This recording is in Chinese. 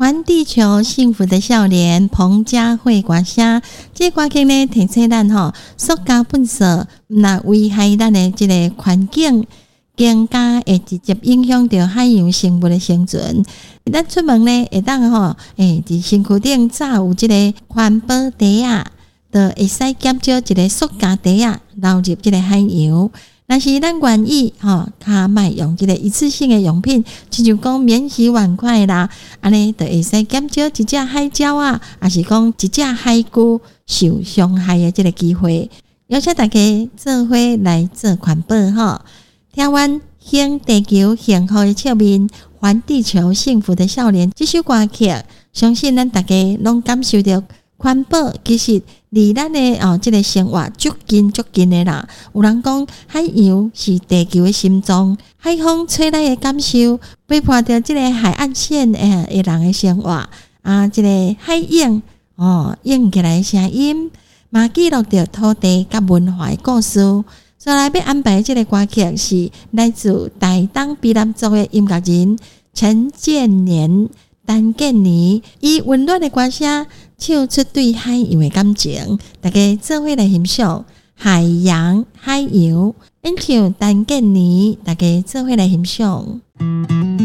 还地球幸福的笑脸，彭佳慧歌声。这歌曲呢，提醒咱塑胶垃圾那危害咱的这个环境，更加会直接影响到海洋生物的生存。咱出门呢，会当伫身躯顶罩有这个环保袋啊，就会使减少一个塑胶袋啊流入这个海洋。但是咱愿意较莫用这个一次性的用品，亲像讲免洗碗筷啦，安尼就会使减少一只海鸟啊，还是讲一只海龟受伤害的这个机会。邀请大家做伙来做环保听完兴地球幸福的笑面，还地球幸福的笑脸这首歌曲，相信咱大家拢感受到环保其实离咱的这个生活足近的啦。有人讲海洋是地球的心脏，海风吹来的感受陪伴着这个海岸线的人的生活啊，这个海影映起来的声音，嘛记录着土地甲文化的故事。所以要安排这个歌曲是来自台东卑南族的音乐人陈建年。陈建年以温暖的歌声唱出对海洋的感情，大家做伙来欣赏海洋。演唱陈建年，大家做伙来欣赏。